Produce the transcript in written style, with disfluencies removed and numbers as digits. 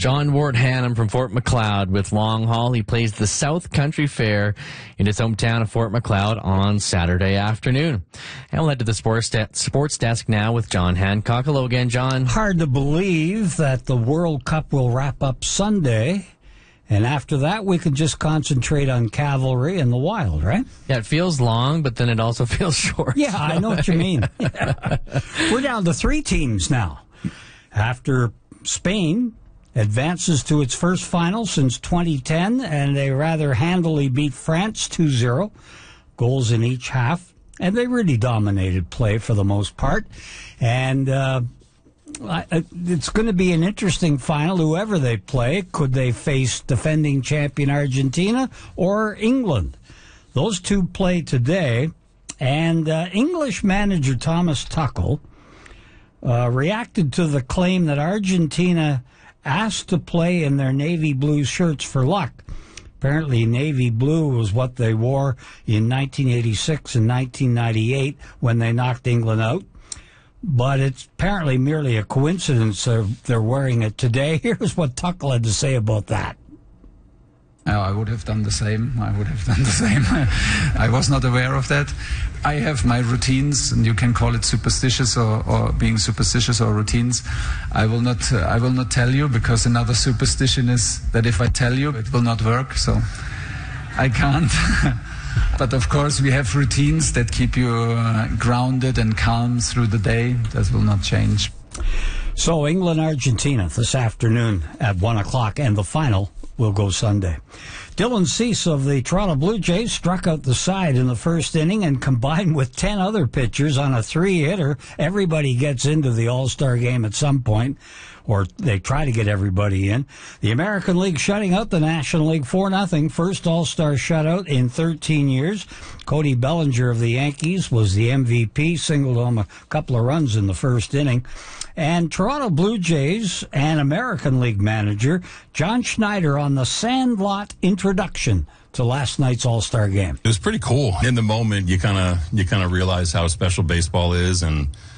John Ward Hannum from Fort McLeod with Long Haul. He plays the South Country Fair in his hometown of Fort McLeod on Saturday afternoon. And we'll head to the sports desk now with John Hancock. Hello again, John. Hard to believe that the World Cup will wrap up Sunday, and after that we can just concentrate on cavalry and the wild, right? Yeah, it feels long, but then it also feels short. Yeah, I know what you mean. We're down to 3 teams now. After Spain advances to its first final since 2010, and they rather handily beat France 2-0, goals in each half, and they really dominated play for the most part. And it's going to be an interesting final, whoever they play. Could they face defending champion Argentina or England? Those two play today, and English manager Thomas Tuchel reacted to the claim that Argentina asked to play in their navy blue shirts for luck. Apparently, navy blue was what they wore in 1986 and 1998 when they knocked England out. But it's apparently merely a coincidence they're wearing it today. Here's what Tuchel had to say about that. I would have done the same. I was not aware of that. I have my routines, and you can call it superstitious or being superstitious or routines. I will not tell you, because another superstition is that if I tell you, it will not work. So I can't. But of course, we have routines that keep you grounded and calm through the day. That will not change. So England-Argentina this afternoon at 1 o'clock, and the final will go Sunday. Dylan Cease of the Toronto Blue Jays struck out the side in the first inning, and combined with 10 other pitchers on a 3-hitter, everybody gets into the All-Star game at some point, or they try to get everybody in. The American League shutting out the National League 4-0, first All-Star shutout in 13 years. Cody Bellinger of the Yankees was the MVP, singled home a couple of runs in the first inning. And Toronto Blue Jays and American League manager John Schneider on the Sandlot introduction to last night's All-Star game. It was pretty cool. In the moment, you kind of realize how special baseball is, and